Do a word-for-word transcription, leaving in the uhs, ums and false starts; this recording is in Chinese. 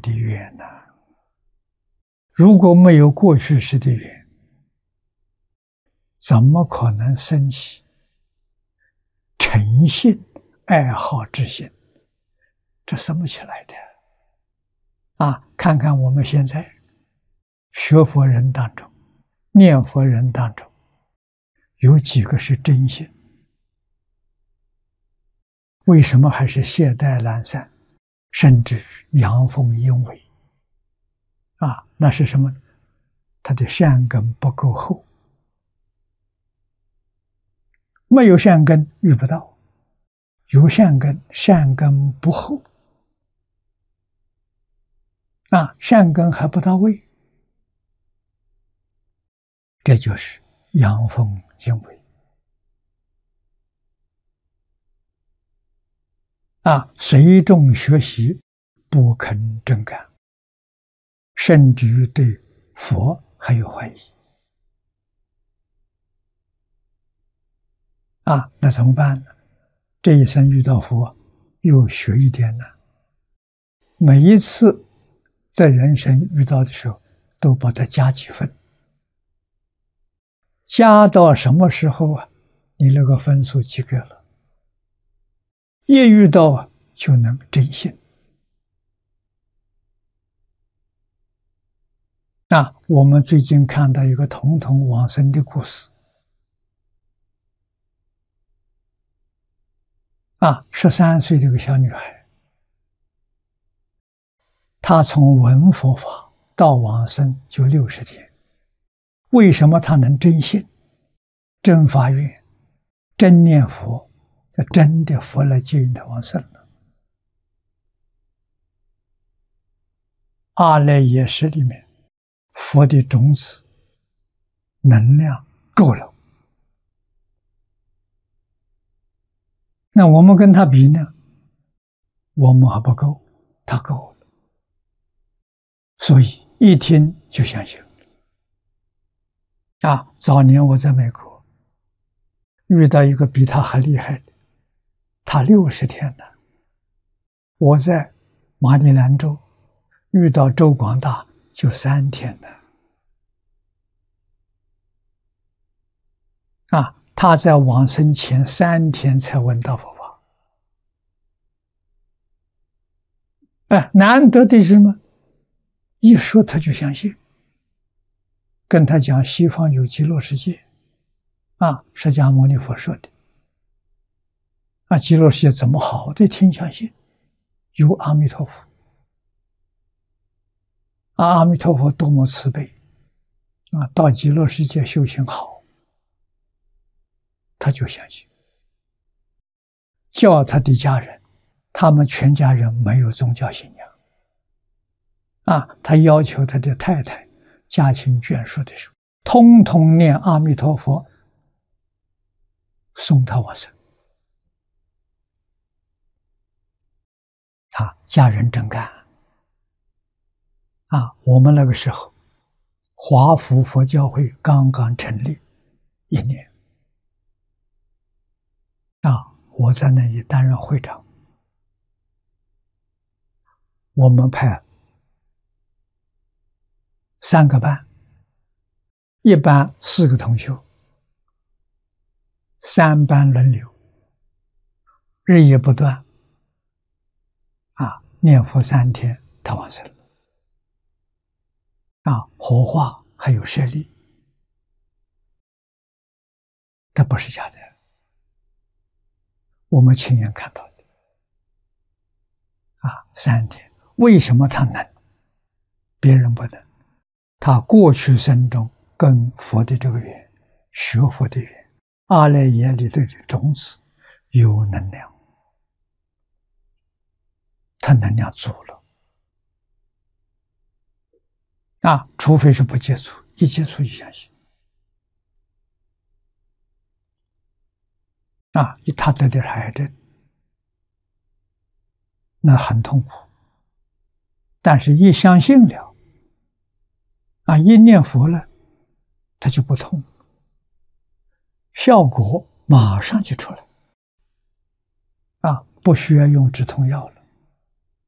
的缘呐、如果没有过去世的缘，怎么可能生起诚信爱好之心？这生不起来的啊！看看我们现在学佛人当中、念佛人当中，有几个是真心？为什么还是懈怠懒散，甚至阳奉阴违？啊，那是什么？他的善根不够厚，没有善根遇不到，有善根，善根不厚，啊，善根还不到位，这就是阳奉阴违。啊，随众学习，不肯正感，甚至于对佛还有怀疑。啊，那怎么办呢？这一生遇到佛，又学一点呢。每一次的人生遇到的时候，都把它加几分。加到什么时候啊？你那个分数及格了。一遇到啊，就能真信。那我们最近看到一个统统往生的故事，啊，十三岁的一个小女孩，她从闻佛法到往生就六十天。为什么她能真信、真发愿、真念佛？这真的佛来接引她往生了。阿赖耶识里面，佛的种子能量够了。那我们跟他比呢？我们还不够，他够了。所以一听就相信。啊，早年我在美国遇到一个比他还厉害的，他六十天了。我在马里兰州遇到周广大就三天了。啊，他在往生前三天才闻到佛法。哎，难得的是什么？一说他就相信。跟他讲西方有极乐世界，啊，释迦牟尼佛说的。啊，极乐世界怎么好的听相信？有阿弥陀佛。啊，阿弥陀佛多么慈悲，啊，到极乐世界修行好，他就相信。叫他的家人，他们全家人没有宗教信仰。啊，他要求他的太太家亲眷属的时候，通通念阿弥陀佛，送他往生。啊，家人真干。啊，我们那个时候，华福佛教会刚刚成立一年。啊，我在那里担任会长。我们派三个班，一班四个同修，三班轮流，日夜不断，啊，念佛三天，他往生了。啊，火化还有舍利，这不是假的，我们亲眼看到的。啊，三天，为什么他能，别人不能？他过去生中跟佛的这个缘，学佛的缘，阿赖耶里头的种子有能量，他能量足了。啊，除非是不接触，一接触就相信。啊，他得点癌症，那很痛苦。但是一相信了，啊，一念佛了，他就不痛，效果马上就出来。啊，不需要用止痛药了。